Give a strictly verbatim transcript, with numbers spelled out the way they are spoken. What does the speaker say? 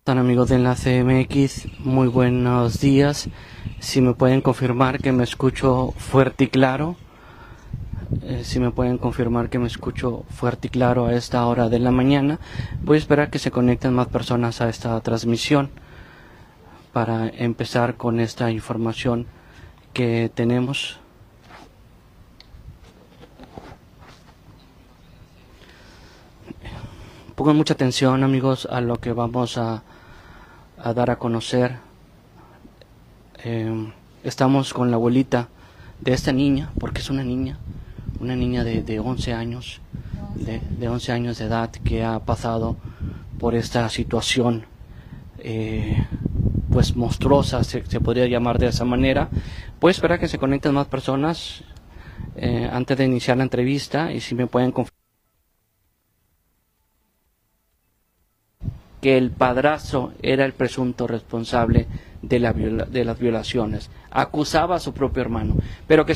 Están amigos de Enlace M X, muy buenos días. Si me pueden confirmar que me escucho fuerte y claro, eh, si me pueden confirmar que me escucho fuerte y claro a esta hora de la mañana, voy a esperar que se conecten más personas a esta transmisión para empezar con esta información que tenemos. Pongan mucha atención, amigos, a lo que vamos a, a dar a conocer. Eh, estamos con la abuelita de esta niña, porque es una niña, una niña de, de once años, de, de once años de edad, que ha pasado por esta situación, eh, pues monstruosa, se, se podría llamar de esa manera. Voy a esperar que se conecten más personas eh, antes de iniciar la entrevista, y si me pueden confirmar que el padrastro era el presunto responsable de, la viola, de las violaciones. Acusaba a su propio hermano, pero que